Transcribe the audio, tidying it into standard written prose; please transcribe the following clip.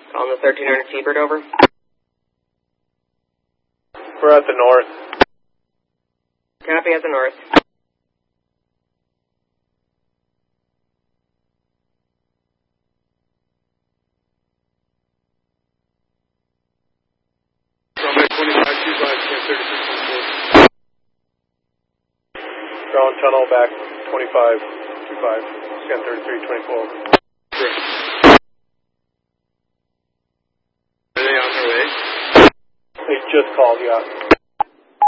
Calling the 1300 T-Bird over. We're at the north. Copy at the north. Runway 2525, scan 3614. Ground tunnel back 2525, scan 3324. Correct. Are they on their way? They just called, yeah.